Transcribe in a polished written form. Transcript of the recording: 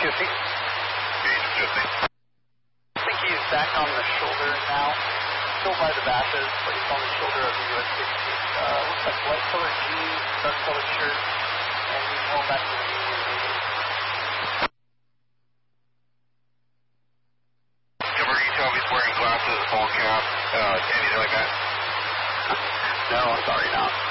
shifting. Gauge shifting. I think he's back on the shoulder now. Still by the bashes, but he's on the shoulder of the US-60. Looks like light colored jeans, dark colored shirt, and he's going back to the medium maybe. Skipper, can you tell if he's wearing glasses, ball cap, anything like that? No, sorry, not.